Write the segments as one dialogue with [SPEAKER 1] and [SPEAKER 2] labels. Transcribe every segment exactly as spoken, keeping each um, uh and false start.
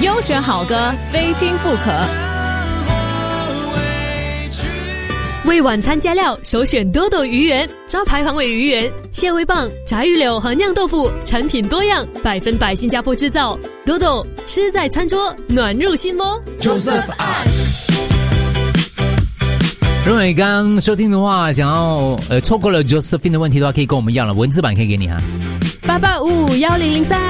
[SPEAKER 1] 优选好歌，非听不可。
[SPEAKER 2] 为晚餐加料，首选多多鱼圆，招牌黄尾鱼圆、蟹味棒、炸鱼柳和酿豆腐，产品多样，百分百新加坡制造。多多吃在餐桌，暖入心窝。
[SPEAKER 3] Joseph Ask。
[SPEAKER 4] 如果你刚刚收听的话，想要呃错过了 Josephine 的问题的话，可以跟我们一样了，文字版可以给你哈。
[SPEAKER 1] 八八五幺零零三。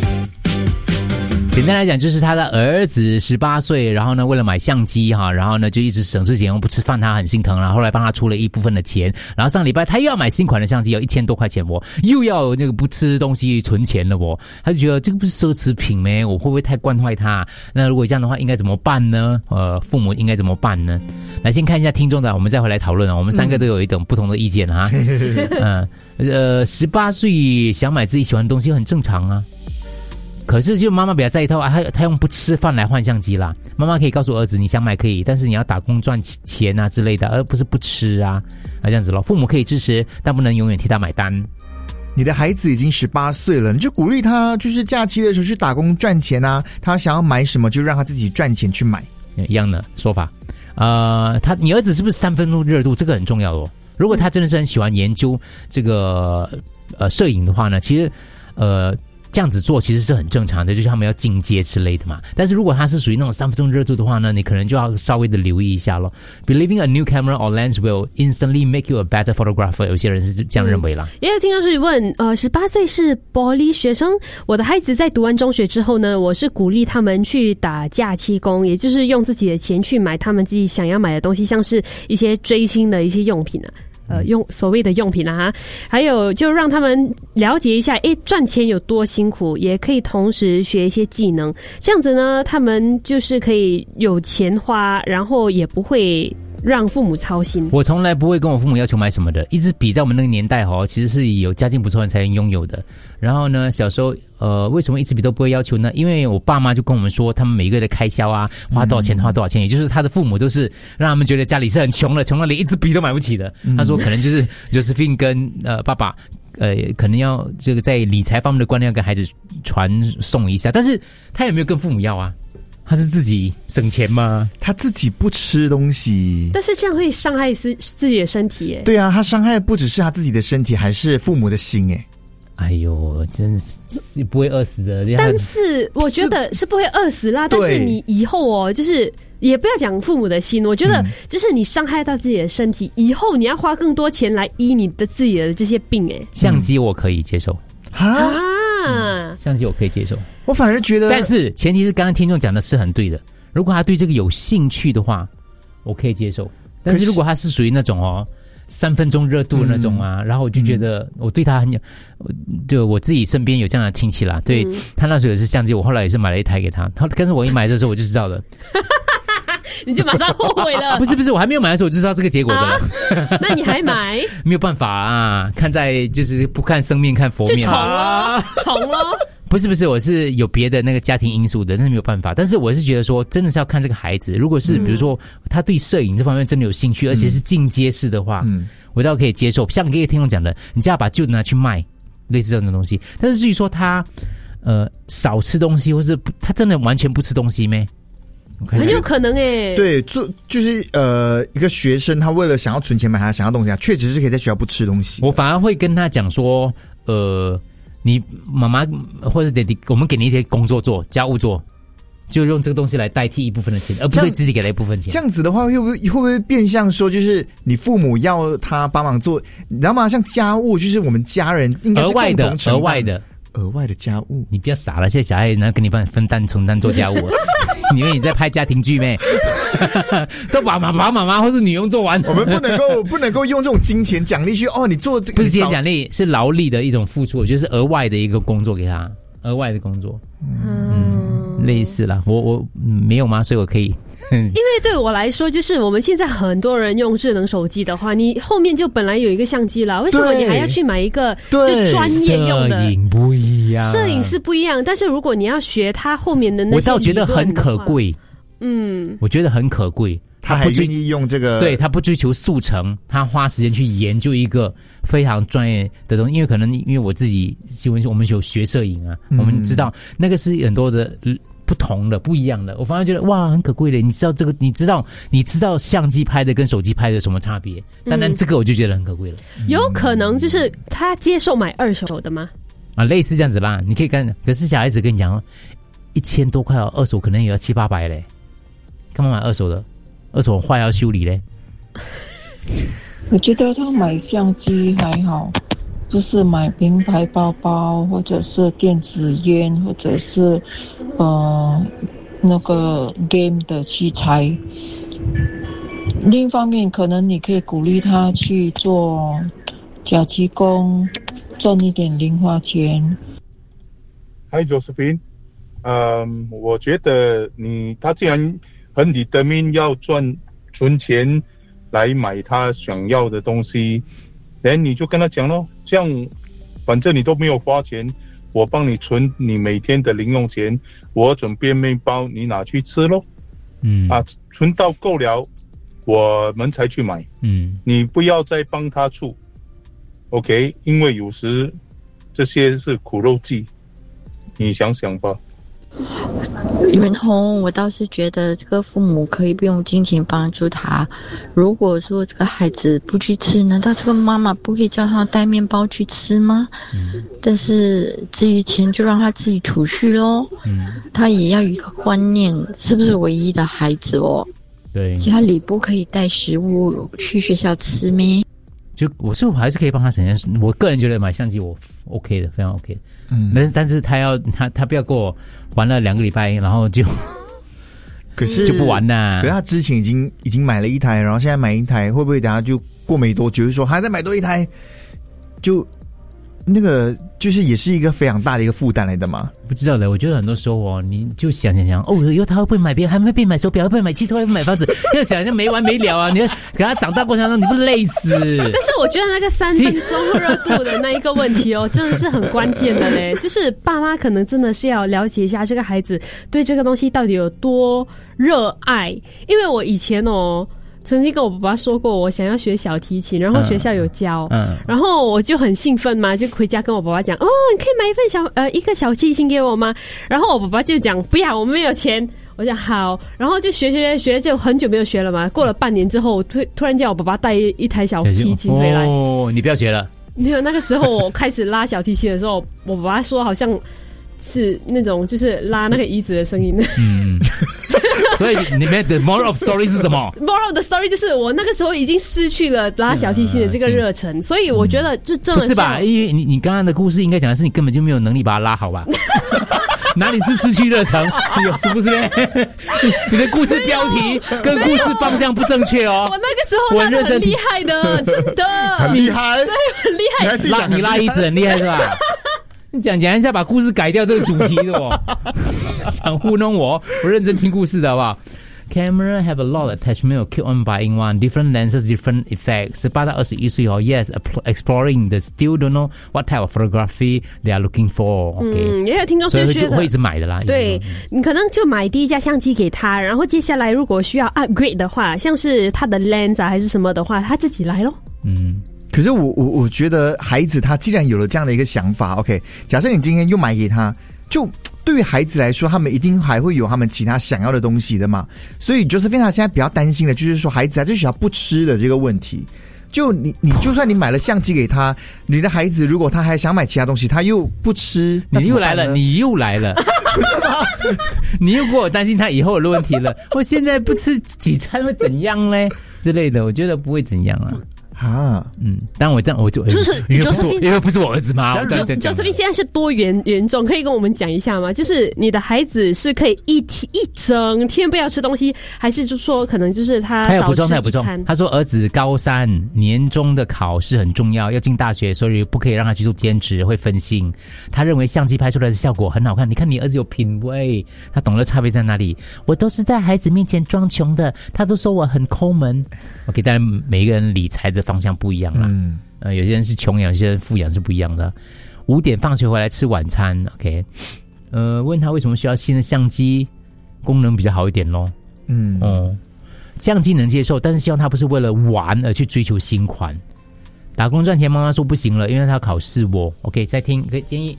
[SPEAKER 4] 简单来讲，就是他的儿子十八岁，然后呢，为了买相机哈，然后呢就一直省吃俭用不吃饭，他很心疼，然后后来帮他出了一部分的钱，然后上礼拜他又要买新款的相机，要一千多块钱哦，又要那个不吃东西存钱了哦，他就觉得这个不是奢侈品咩？我会不会太惯坏他？那如果这样的话，应该怎么办呢？呃，父母应该怎么办呢？来先看一下听众的，我们再回来讨论啊。我们三个都有一种不同的意见哈。嗯，呃，十八岁想买自己喜欢的东西很正常啊。可是就妈妈比较在意他啊，他他用不吃饭来换相机啦。妈妈可以告诉儿子，你想买可以，但是你要打工赚钱啊之类的，而不是不吃啊啊这样子咯。父母可以支持，但不能永远替他买单。
[SPEAKER 3] 你的孩子已经十八岁了，你就鼓励他，就是假期的时候去打工赚钱啊。他想要买什么，就让他自己赚钱去买。
[SPEAKER 4] 一样的说法。呃，他你儿子是不是三分钟热度？这个很重要哦。如果他真的是很喜欢研究这个呃摄影的话呢，其实呃。这样子做其实是很正常的，就是他们要进阶之类的嘛。但是如果他是属于那种三分钟热度的话呢，你可能就要稍微的留意一下咯。Believing a new camera or lens will instantly make you a better photographer， 有些人是这样认为啦。
[SPEAKER 1] 也有听众是问，呃，十八岁是玻璃学生，我的孩子在读完中学之后呢，我是鼓励他们去打假期工，也就是用自己的钱去买他们自己想要买的东西，像是一些追星的一些用品啊。呃，用所谓的用品啊，还有就让他们了解一下，诶，赚钱有多辛苦，也可以同时学一些技能，这样子呢，他们就是可以有钱花，然后也不会让父母操心。
[SPEAKER 4] 我从来不会跟我父母要求买什么的，一支笔在我们那个年代哦，其实是有家境不错的人才能拥有的。然后呢，小时候呃，为什么一支笔都不会要求呢？因为我爸妈就跟我们说，他们每个月的开销啊，花多少钱花多少钱，也就是他的父母都是让他们觉得家里是很穷的，穷到连一支笔都买不起的。嗯、他说可能就是 Josephine 跟呃爸爸呃可能要这个在理财方面的观念要跟孩子传送一下，但是他有没有跟父母要啊？他是自己省钱吗？
[SPEAKER 3] 他自己不吃东西，
[SPEAKER 1] 但是这样会伤害自自己的身体耶。
[SPEAKER 3] 对啊，他伤害不只是他自己的身体，还是父母的心耶。
[SPEAKER 4] 哎呦，真是不会饿死的。
[SPEAKER 1] 但是我觉得是不会饿死啦。但是你以后哦，就是也不要讲父母的心，我觉得就是你伤害到自己的身体，以后你要花更多钱来医你的自己的这些病。哎，
[SPEAKER 4] 相机我可以接受
[SPEAKER 3] 啊。
[SPEAKER 4] 嗯、相机我可以接受，
[SPEAKER 3] 我反而觉得，
[SPEAKER 4] 但是前提是刚刚听众讲的是很对的。如果他对这个有兴趣的话，我可以接受。但是如果他是属于那种哦三分钟热度的那种啊，嗯、然后我就觉得我对他很有，对我自己身边有这样的亲戚啦。对、嗯、他那时候也是相机，我后来也是买了一台给他。他但是我一买的时候我就知道了。
[SPEAKER 1] 你就马上后悔了？
[SPEAKER 4] 不是不是，我还没有买的时候我就知道这个结果的了。
[SPEAKER 1] 啊、那你还买？
[SPEAKER 4] 没有办法啊，看在就是不看生面看佛面，
[SPEAKER 1] 就宠咯，宠咯。
[SPEAKER 4] 不是不是，我是有别的那个家庭因素的，但是没有办法。但是我是觉得说，真的是要看这个孩子。如果是比如说他对摄影这方面真的有兴趣，嗯、而且是进阶式的话，嗯、我倒可以接受。像给听众讲的，你就要把旧的拿去卖，类似这种东西。但是至于说他呃少吃东西，或是他真的完全不吃东西咩？
[SPEAKER 1] 很有可能诶、欸，
[SPEAKER 3] 对，做就是呃，一个学生他为了想要存钱买他想要东西啊，确实是可以在学校不吃东西。
[SPEAKER 4] 我反而会跟他讲说，呃，你妈妈或者爹地，我们给你一些工作做，家务做，就用这个东西来代替一部分的钱，而不是自己给他一部分钱。
[SPEAKER 3] 这样子的话，会不会会不会变相说，就是你父母要他帮忙做，你知道吗？像家务，就是我们家人应该是
[SPEAKER 4] 额外的、额外的、
[SPEAKER 3] 额外的家务。
[SPEAKER 4] 你不要傻了，现在小孩然后跟你帮你分担承担做家务。你以为你在拍家庭剧咩？都把爸爸妈妈或是女佣做完。
[SPEAKER 3] 我们不能够不能够用这种金钱奖励去哦，你做这个
[SPEAKER 4] 不是金钱奖励，是劳力的一种付出。我觉得是额外的一个工作给他，额外的工作，嗯，嗯类似啦。我我、嗯、没有吗？所以我可以。
[SPEAKER 1] 因为对我来说，就是我们现在很多人用智能手机的话，你后面就本来有一个相机了，为什么你还要去买一个就专业用的？
[SPEAKER 4] 摄影不一样，
[SPEAKER 1] 摄影是不一样，但是如果你要学它后面的那些，
[SPEAKER 4] 我倒觉得很可贵。嗯，我觉得很可贵。
[SPEAKER 3] 他还愿意用这个，
[SPEAKER 4] 对，他不追求速成，他花时间去研究一个非常专业的东西。因为可能因为我自己，因为我们有学摄影啊，嗯、我们知道那个是很多的不同的、不一样的，我反而觉得哇，很可贵的。你知道这个，你知道你知道相机拍的跟手机拍的有什么差别？当然，这个我就觉得很可贵了。
[SPEAKER 1] 嗯、有可能就是他接受买二手的吗？
[SPEAKER 4] 啊，类似这样子啦，你可以干。可是小孩子跟你讲，一千多块哦，二手可能也要七八百嘞，干嘛买二手的？二手坏要修理嘞。
[SPEAKER 5] 我觉得他买相机还好。就是买名牌包包，或者是电子烟，或者是呃那个 game 的器材。另一方面，可能你可以鼓励他去做假期工，赚一点零花钱。
[SPEAKER 6] Hi Josephine， 嗯，我觉得你他既然很 determined 要赚存钱来买他想要的东西。然后你就跟他讲咯，这样反正你都没有花钱，我帮你存你每天的零用钱，我准备面包你拿去吃咯。嗯啊，存到够了我们才去买。嗯，你不要再帮他出 OK， 因为有时这些是苦肉计，你想想吧。
[SPEAKER 7] 然后我倒是觉得这个父母可以不用金钱帮助他。如果说这个孩子不去吃，难道这个妈妈不可以叫他带面包去吃吗？嗯、但是至于钱就让他自己储蓄咯。嗯，他也要有一个观念，是不是唯一的孩子哦？对，家里不可以带食物去学校吃咩？
[SPEAKER 4] 就我是我还是可以帮他省钱，我个人觉得买相机我 OK 的，非常 OK 的。嗯，但是但是他要他他不要跟我玩了两个礼拜，然后就
[SPEAKER 3] 可是
[SPEAKER 4] 就不玩啦。
[SPEAKER 3] 可是他之前已经已经买了一台，然后现在买一台，会不会等下就过没多久就说还再买多一台？就那个就是也是一个非常大的一个负担来的嘛。
[SPEAKER 4] 不知道的，我觉得很多时候哦，你就想想想哦，以后他会不会买别人，还会不会买手表，会不会买汽车，会不会买房子？要想想没完没了啊！你给他长大过程当中，你不累死？
[SPEAKER 1] 但是我觉得那个三分钟热度的那一个问题哦，真的是很关键的嘞。就是爸妈可能真的是要了解一下这个孩子对这个东西到底有多热爱，因为我以前哦。曾经跟我爸爸说过我想要学小提琴，然后学校有教，嗯嗯、然后我就很兴奋嘛，就回家跟我爸爸讲，哦，你可以买一份小呃一个小提琴给我吗？然后我爸爸就讲不要，我们没有钱。我讲好，然后就学学学，就很久没有学了嘛。过了半年之后，突突然间我爸爸带一台小提琴回来，
[SPEAKER 4] 哦，你不要学了。
[SPEAKER 1] 没有，那个时候我开始拉小提琴的时候，我爸爸说好像是那种就是拉那个椅子的声音。嗯。
[SPEAKER 4] 所以里面的 moral of story 是什么
[SPEAKER 1] ？moral of the story 就是我那个时候已经失去了拉小提琴的这个热忱，所以我觉得就真的
[SPEAKER 4] 是不是吧？因为你你刚刚的故事应该讲的是你根本就没有能力把它拉好吧？哪里是失去热忱？有是不是呢？你的故事标题跟故事方向不正确哦。
[SPEAKER 1] 我那个时候拉得很厉害的，真的
[SPEAKER 3] 很厉害，
[SPEAKER 1] 对，很厉害。
[SPEAKER 3] 你
[SPEAKER 4] 拉你拉椅子很厉害是吧？你讲讲一下，把故事改掉这个主题的哦，想糊弄我，我认真听故事的好不好 ？Camera have a lot of attachment, keep on buying one. Different lenses, different effects. 十八到二十一岁哦 ，Yes, exploring. They still don't know what type of photography they are looking for. OK，
[SPEAKER 1] 嗯，也有听众
[SPEAKER 4] 所以就会一直买的啦。
[SPEAKER 1] 对，你可能就买第一架相机给他，然后接下来如果需要 upgrade 的话，像是他的 lens 啊还是什么的话，他自己来咯。
[SPEAKER 3] 嗯。可是我我我觉得孩子他既然有了这样的一个想法 ，OK， 假设你今天又买给他，就对于孩子来说，他们一定还会有他们其他想要的东西的嘛。所以 Josephine 他现在比较担心的就是说，孩子在这学校不吃的这个问题。就你你就算你买了相机给他，你的孩子如果他还想买其他东西，他又不吃，
[SPEAKER 4] 你又来了，你又来了，不是吗？你又给我担心他以后的问题了。我现在不吃几餐会怎样呢？之类的，我觉得不会怎样啊。啊，嗯，但我这样我就
[SPEAKER 1] 就是
[SPEAKER 4] 因为不是我，因为不是我儿子嘛。
[SPEAKER 1] Josephine 现在是多元严重，可以跟我们讲一下吗？就是你的孩子是可以一天一整天不要吃东西，还是就说可能就是他少吃一餐？
[SPEAKER 4] 他有补充，他有补充。他说儿子高三年中的考试很重要，要进大学，所以不可以让他去做兼职，会分心。他认为相机拍出来的效果很好看。你看你儿子有品味，他懂得差别在哪里。我都是在孩子面前装穷的，他都说我很抠门。OK， 当然每一个人理财的方向不一样啦，嗯，呃，有些人是穷养，有些人富养是不一样的。五点放学回来吃晚餐 ，OK， 呃，问他为什么需要新的相机，功能比较好一点咯，嗯，哦，相机能接受，但是希望他不是为了玩而去追求新款。打工赚钱，妈妈说不行了，因为他考试哦。OK， 再听，可以建议。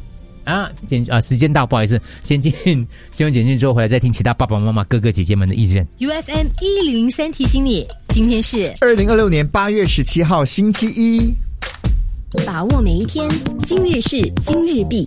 [SPEAKER 4] 啊，简啊，时间到，不好意思，先进新闻简讯之后回来再听其他爸爸妈妈、哥哥姐姐们的意见。
[SPEAKER 2] U F M 一零零三提醒你，今天是
[SPEAKER 3] 二零二六年八月十七号星期一，
[SPEAKER 8] 把握每一天，今日事今日毕。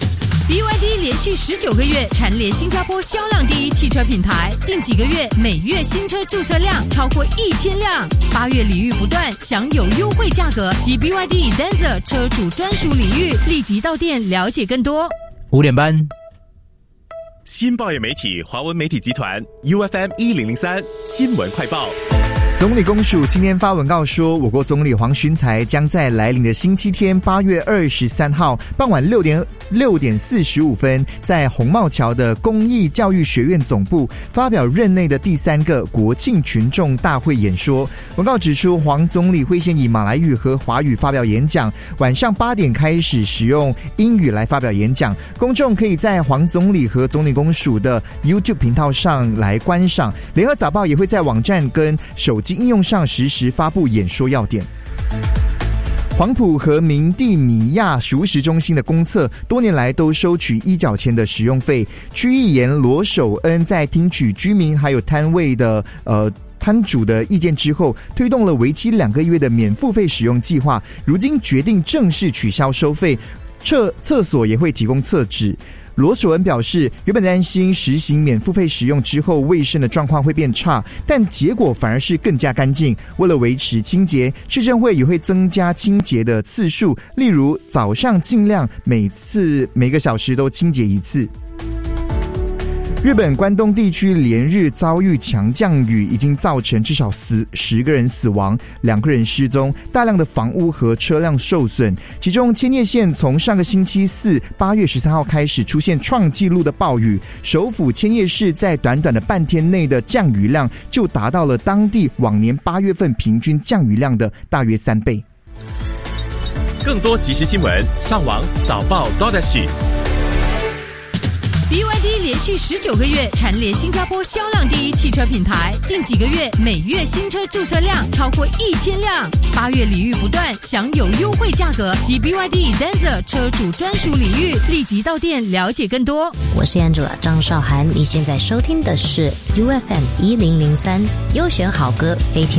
[SPEAKER 2] B Y D 连续十九个月蝉联新加坡销量第一汽车品牌，近几个月每月新车注册量超过一千辆，八月礼遇不断，享有优惠价格及 B Y D Denza 车主专属礼遇，立即到店了解更多。
[SPEAKER 4] 五点半，
[SPEAKER 9] 新报业媒体华文媒体集团 U F M 一零零三新闻快报。
[SPEAKER 3] 总理公署今天发文告说，我国总理黄循财将在来临的星期天八月二十三号傍晚六点六点四十五分，在红帽桥的公益教育学院总部发表任内的第三个国庆群众大会演说。文告指出，黄总理会先以马来语和华语发表演讲，晚上八点开始使用英语来发表演讲。公众可以在黄总理和总理公署的 YouTube 频道上来观赏。联合早报也会在网站跟手机应用上实时发布演说要点。黄埔和明地米亚熟食中心的公厕多年来都收取一角钱的使用费。区议员罗守恩在听取居民还有摊位的呃摊主的意见之后，推动了为期两个月的免付费使用计划，如今决定正式取消收费，厕厕所也会提供厕纸。罗守恩表示，原本担心实行免付费使用之后卫生的状况会变差，但结果反而是更加干净。为了维持清洁，市政会也会增加清洁的次数，例如早上尽量每次每个小时都清洁一次。日本关东地区连日遭遇强降雨，已经造成至少死十个人死亡，两个人失踪，大量的房屋和车辆受损。其中千叶县从上个星期四八月十三号开始出现创纪录的暴雨，首府千叶市在短短的半天内的降雨量就达到了当地往年八月份平均降雨量的大约三倍。
[SPEAKER 9] 更多即时新闻，上网早报 .sg。
[SPEAKER 2] B Y D 连续十九个月蝉联新加坡销量第一汽车品牌，近几个月每月新车注册量超过一千辆，八月礼遇不断，享有优惠价格及 B Y D Denza 车主专属礼遇，立即到店了解更多。
[SPEAKER 8] 我是 Angela 张韶涵，你现在收听的是 U F M 一零零三优选好歌非听